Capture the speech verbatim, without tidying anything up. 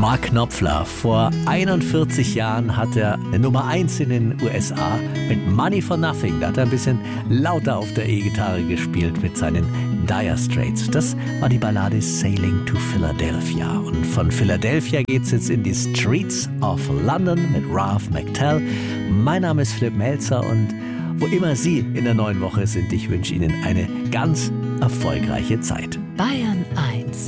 Mark Knopfler. Vor einundvierzig Jahren hat er eine Nummer eins in den U S A mit Money for Nothing. Da hat er ein bisschen lauter auf der E-Gitarre gespielt mit seinen Dire Straits. Das war die Ballade Sailing to Philadelphia. Und von Philadelphia geht's jetzt in die Streets of London mit Ralph McTell. Mein Name ist Philipp Melzer und wo immer Sie in der neuen Woche sind, ich wünsche Ihnen eine ganz erfolgreiche Zeit. Bayern eins